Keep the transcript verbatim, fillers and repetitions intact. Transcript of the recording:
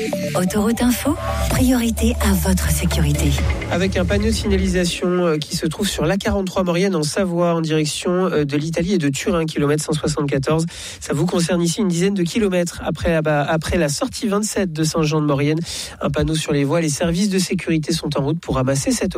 Autoroute Info, priorité à votre sécurité. Avec un panneau de signalisation qui se trouve sur l'A quarante-trois Maurienne en Savoie en direction de l'Italie et de Turin, kilomètre cent soixante-quatorze. Ça vous concerne ici une dizaine de kilomètres après, après la sortie vingt-sept de Saint-Jean de Maurienne. Un panneau sur les voies, les services de sécurité sont en route pour ramasser cette